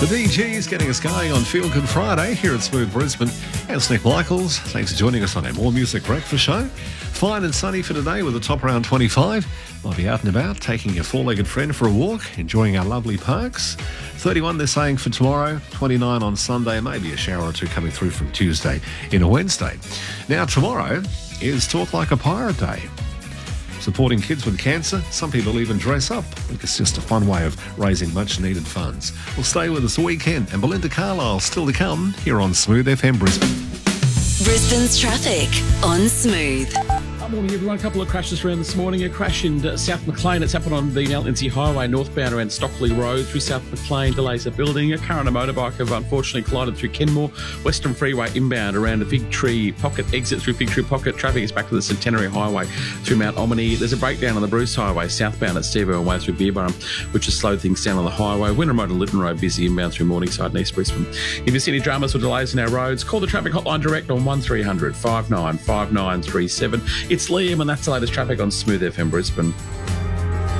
The DG's getting us going on Feel Good Friday here at Smooth Brisbane. And it's Nick Michaels. Thanks for joining us on our More Music Breakfast show. Fine and sunny for today with a top around 25. Might be out and about, taking your four-legged friend for a walk, enjoying our lovely parks. 31 they're saying for tomorrow, 29 on Sunday, maybe a shower or two coming through from Tuesday into Wednesday. Now tomorrow is Talk Like a Pirate Day. Supporting kids with cancer, some people even dress up. I think it's just a fun way of raising much-needed funds. Well, stay with us all weekend, and Belinda Carlisle still to come here on Smooth FM Brisbane. Brisbane's traffic on Smooth. Morning, everyone. A couple of crashes around this morning. A crash in South Maclean. It's happened on the Mount Lindesay Highway, northbound around Stockley Road through South Maclean. Delays are building. A car and a motorbike have unfortunately collided through Kenmore. Western Freeway inbound around the Fig Tree Pocket exit through Fig Tree Pocket. Traffic is back to the Centenary Highway through Mount Omni. There's a breakdown on the Bruce Highway southbound at Steve Irwin Way through Beerburrum, which has slowed things down on the highway. Wynnum Road and Lytton Road busy inbound through Morningside and East Brisbane. If you see any dramas or delays in our roads, call the traffic hotline direct on 1300 595937. It's Liam, and that's the latest traffic on Smooth FM Brisbane.